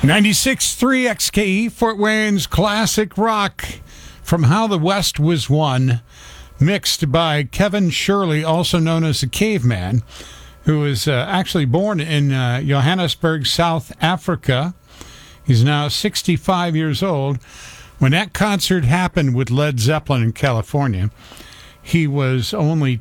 96.3 XKE, Fort Wayne's classic rock from How the West Was Won, mixed by Kevin Shirley, also known as the Caveman, who was actually born in Johannesburg, South Africa. He's now 65 years old. When that concert happened with Led Zeppelin in California, he was only